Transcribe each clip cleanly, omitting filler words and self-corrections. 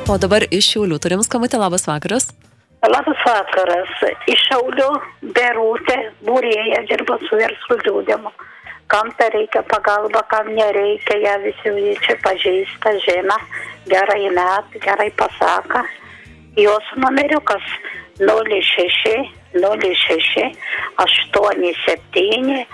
O dabar iš Šiaulių turim skambutį, labas vakaras. Labas vakaras. Iš Šiaulių Berūtė, būrėja, dirba su verslo liūdimu. Kam tai reikia pagalba, kam nereikia, ją visi čia pažįsta, žino, gerai met, gerai pasaka. Jos numeriukas 06 06 87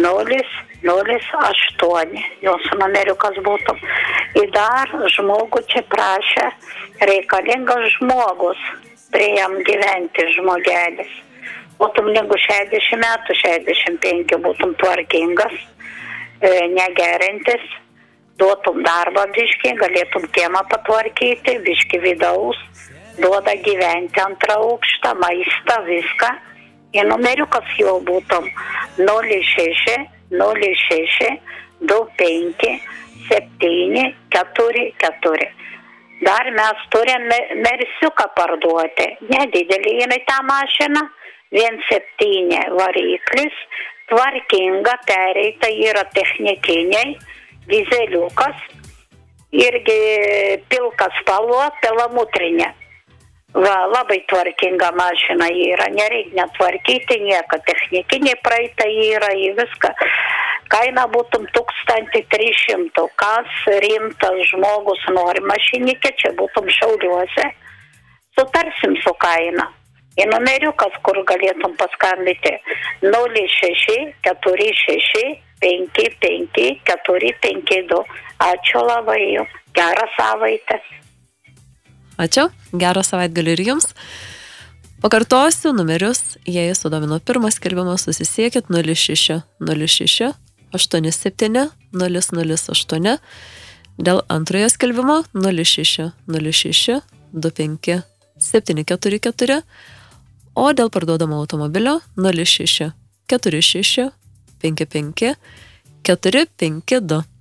008. Jos numeriukas būtų. Ir dar žmogų čia prašė, reikalingas žmogus, prie jam gyventi žmogelis. Būtum negu 60 metų, 65 būtum tvarkingas, negerintis, duotum darbą biškį, galėtum kiemą patvarkyti, biškį vidaus, duoda gyventi antrą aukštą, maistą, viską. Ir numeriukas jo būtum 06 06 25 7 44. Dar mes turim Mersiuką parduoti. Nedidelį jinai tą mašiną, 1.7 variklis, tvarkinga, pereita, yra technikiniai, dizeliukas, irgi pilkas spalva, pelamutrinė. Va, labai tvarkinga mašina yra, nereikia netvarkyti nieko, technikiniai praeita yra į viską. Kaina būtum 1300, kas rimtas žmogus nori mašinikė, čia būtum Šiauliuose, sutarsim su kaina. Ir numeriukas, kur galėtum paskambyti, 06 46 55 452. Ačiū labai jums, gerą savaitę. Ačiū, gerą savaitgalį ir jums. Pakartosiu numerius, jei sudomino pirmas skelbimas, susisiekit 06 06 87 008. Dėl antrojo skelbimo 06 06 25 744. O dėl parduodamo automobilio 06 46 55 452.